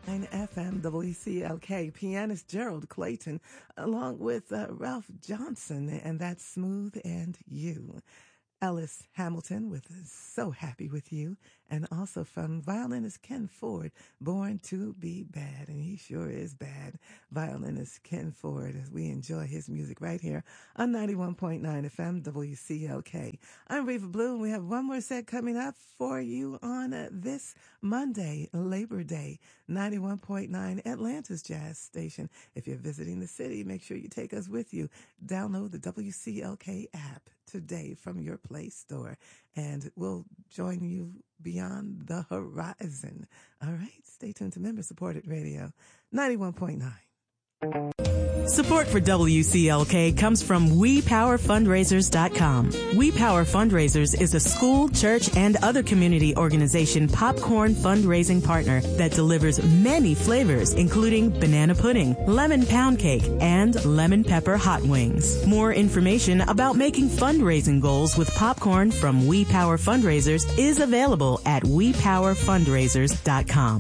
FM WCLK pianist Gerald Clayton along with Ralph Johnson, and that's Smooth and You. Ellis Hamilton with So Happy With You, and also from violinist Ken Ford, Born to Be Bad, and he sure is bad. Violinist Ken Ford, as we enjoy his music right here on 91.9 FM WCLK. I'm Reva Blue, and we have one more set coming up for you on this Monday, Labor Day, 91.9 Atlanta's Jazz Station. If you're visiting the city, make sure you take us with you. Download the WCLK app today from your Play Store, and we'll join you beyond the horizon. All right, stay tuned to member-supported radio, 91.9. Support for WCLK comes from WePowerFundraisers.com. We Power Fundraisers is a school, church, and other community organization popcorn fundraising partner that delivers many flavors, including banana pudding, lemon pound cake, and lemon pepper hot wings. More information about making fundraising goals with popcorn from We Power Fundraisers is available at WePowerFundraisers.com.